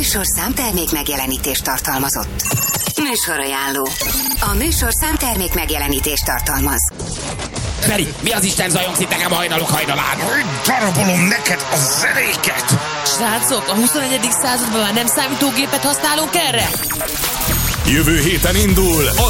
műsorszám termék megjelenítést tartalmazott. Műsorajánló. A műsorszám termék megjelenítést tartalmaz. Feri, mi az Isten zajongsz itt nekem hajnalok hajnalán? Darabolom neked a zenéket! Srácok, a 21. században már nem számítógépet használunk erre? Jövő héten indul az